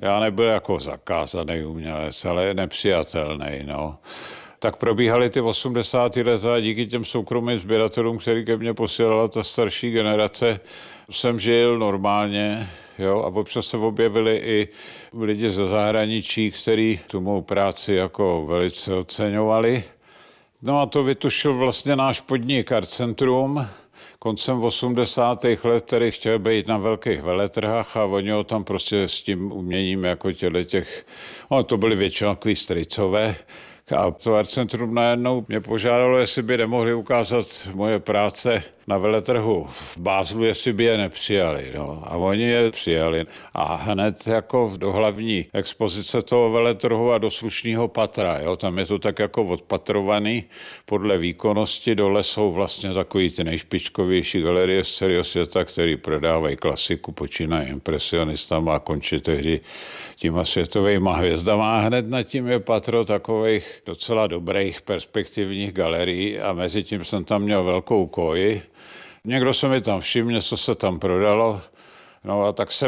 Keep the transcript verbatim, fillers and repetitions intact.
Já nebyl jako zakázaný umělec, ale nepřijatelný, no. Tak probíhaly ty osmdesátá leta a díky těm soukromým sběratelům, který ke mně posílala ta starší generace, jsem žil normálně, jo, a občas se objevili i lidi ze zahraničí, kteří tu mou práci jako velice oceňovali. No a to vytušil vlastně náš podnik Art Centrum koncem osmdesátých let, který chtěl být na velkých veletrhách a oni ho tam prostě s tím uměním jako těle těch, no to byly většinou takový strýcové. A to Art Centrum najednou mě požádalo, jestli by nemohli ukázat moje práce na veletrhu v Bázlu, jestli by je nepřijali. No. A oni je přijali. A hned jako do hlavní expozice toho veletrhu a do slušného patra. Jo. Tam je to tak jako odpatrovaný podle výkonnosti. Dole jsou vlastně takový ty nejšpičkovější galerie z celého světa, který prodávají klasiku, počínají impresionistama a končí tehdy těma světovejma hvězdama. A hned nad tím je patro takových docela dobrých perspektivních galerií a mezi tím jsem tam měl velkou koji. Někdo se mi tam všiml, něco se tam prodalo, no a tak jsem